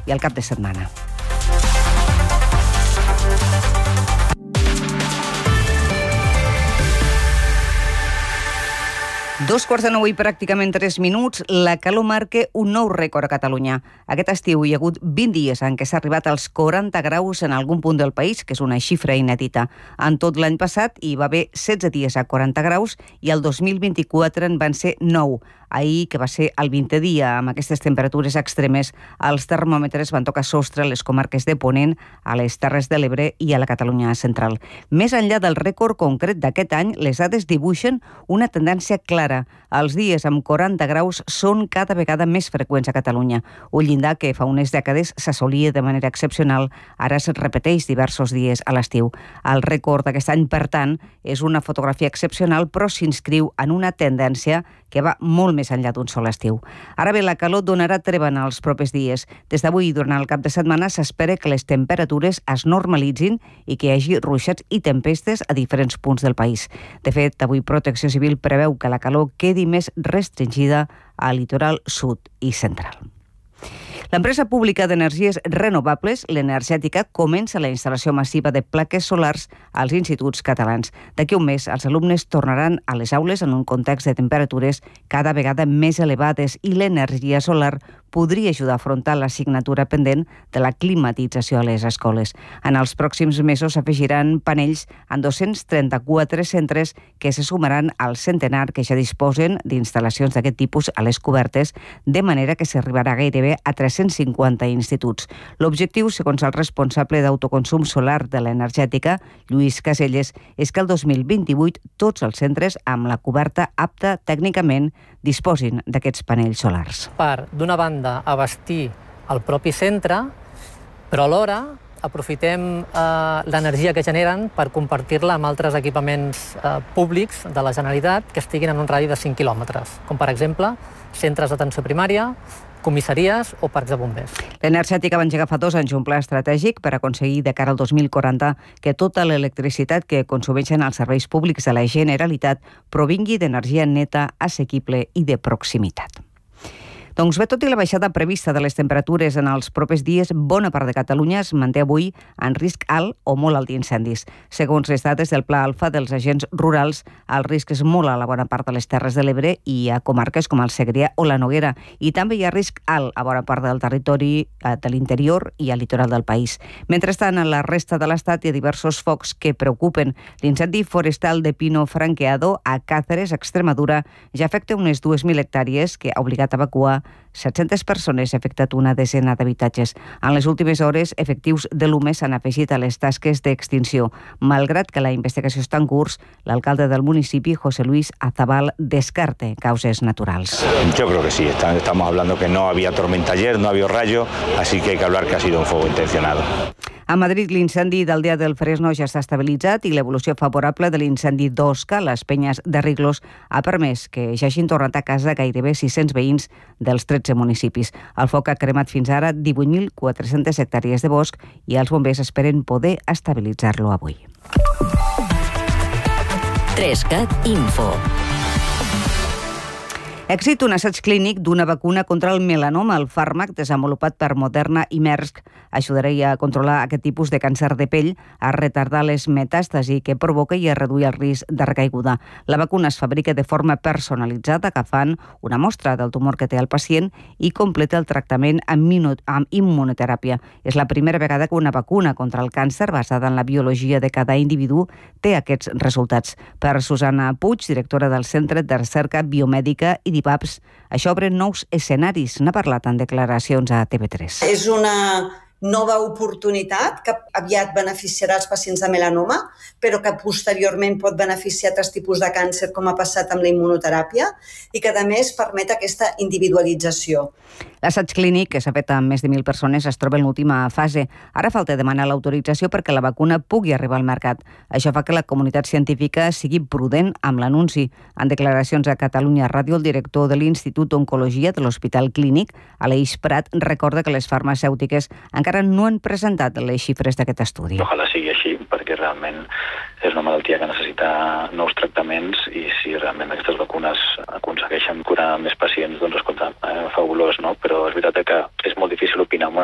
i el cap de setmana. Dos quarts de 9 i pràcticament 3 minuts, la calor marca un nou rècord a Catalunya. Aquest estiu hi ha hagut 20 dies en què s'ha arribat als 40 graus en algun punt del país, que és una xifra inèdita. En tot l'any passat hi va haver 16 dies a 40 graus i el 2024 en van ser 9. Ahir, que va ser el 20è dia amb aquestes temperatures extremes, els termòmetres van tocar sostre a les comarques de Ponent, a les Terres de l'Ebre i a la Catalunya central. Més enllà del rècord concret d'aquest any, les dades dibuixen una tendència clara. Els dies amb 40 graus són cada vegada més freqüents a Catalunya. Un llindar que fa unes dècades s'assolia de manera excepcional, ara es repeteix diversos dies a l'estiu. El rècord d'aquest any, per tant, és una fotografia excepcional, però s'inscriu en una tendència que va molt més enllà d'un sol estiu. Ara bé, la calor donarà treva en els propers dies. Des d'avui, durant el cap de setmana, s'espera que les temperatures es normalitzin i que hi hagi ruixats i tempestes a diferents punts del país. De fet, avui Protecció Civil preveu que la calor quedi més restringida al litoral sud i central. L'empresa pública d'energies renovables, l'Energètica, comença la instal·lació massiva de plaques solars als instituts catalans. D'aquí un mes, els alumnes tornaran a les aules en un context de temperatures cada vegada més elevades i l'energia solar podria ajudar a afrontar l'assignatura pendent de la climatització a les escoles. En els pròxims mesos s'afegiran panells en 234 centres que se sumaran al centenar que ja disposen d'instal·lacions d'aquest tipus a les cobertes, de manera que s'arribarà gairebé a 350 instituts. L'objectiu, segons el responsable d'autoconsum solar de l'Energètica, Lluís Caselles, és que el 2028 tots els centres amb la coberta apta tècnicament disposin d'aquests panells solars. Per, d'una banda, abastir el propi centre, però alhora aprofitem l'energia que generen per compartir-la amb altres equipaments públics de la Generalitat que estiguin en un radi de 5 quilòmetres, com per exemple centres d'atenció primària, comissaries o parcs de bombers. L'Energètica va engegar fa 2 anys un pla estratègic per aconseguir de cara al 2040 que tota l'electricitat que consumeixen els serveis públics de la Generalitat provingui d'energia neta, assequible i de proximitat. Doncs bé, tot i la baixada prevista de les temperatures en els propers dies, bona part de Catalunya es manté avui en risc alt o molt alt d'incendis. Segons les dades del Pla Alfa dels agents rurals, el risc és molt a la bona part de les Terres de l'Ebre i a comarques com el Segrià o la Noguera. I també hi ha risc alt a bona part del territori de l'interior i al litoral del país. Mentrestant, a la resta de l'Estat hi ha diversos focs que preocupen. L'incendi forestal de Pino Franqueado a Càceres, Extremadura, ja afecta unes 2.000 hectàrees que ha obligat a evacuar 700 persones, ha afectat una desena d'habitatges. En les últimes hores, efectius de l'UME s'han afegit a les tasques d'extinció. Malgrat que la investigació està en curs, l'alcalde del municipi, José Luis Azabal, descarta causes naturals. Yo creo que sí, estamos hablando que no había tormenta ayer, no había rayo, así que hay que hablar que ha sido un fuego intencionado. A Madrid, l'incendi d'Aldea del Fresno ja està estabilitzat i l'evolució favorable de l'incendi d'Osca, les Penyes de Riglos, ha permès que ja hagin tornat a casa gairebé 600 veïns dels 13 municipis. El foc ha cremat fins ara 18.400 hectàrees de bosc i els bombers esperen poder estabilitzar-lo avui. 3CAT Info. Èxit un assaig clínic d'una vacuna contra el melanoma. El fàrmac desenvolupat per Moderna i Merck ajudaria a controlar aquest tipus de càncer de pell, a retardar les metàstasi que provoca i a reduir el risc de recaiguda. La vacuna es fabrica de forma personalitzada, agafant una mostra del tumor que té el pacient i completa el tractament amb immunoteràpia. És la primera vegada que una vacuna contra el càncer, basada en la biologia de cada individu, té aquests resultats. Per Susana Puig, directora del Centre de Recerca Biomèdica i d'IPAPS, això obre nous escenaris. N'ha parlat en declaracions a TV3. És una nova oportunitat que aviat beneficiarà els pacients de melanoma, però que posteriorment pot beneficiar altres tipus de càncer, com ha passat amb la immunoteràpia, i que, a més, permet aquesta individualització. L'assaig clínic, que s'ha fet amb més de 1.000 persones, es troba en l'última fase. Ara falta demanar l'autorització perquè la vacuna pugui arribar al mercat. Això fa que la comunitat científica sigui prudent amb l'anunci. En declaracions a Catalunya Ràdio, el director de l'Institut d'Oncologia de l'Hospital Clínic, Aleix Prat, recorda que les farmacèutiques encara no han presentat les xifres d'aquest estudi. Ojalà sigui així, perquè realment és una malaltia que necessita nous tractaments i si realment aquestes vacunes aconsegueixen curar més pacients, doncs escolta, fabulós, no? Però és veritat que és molt difícil opinar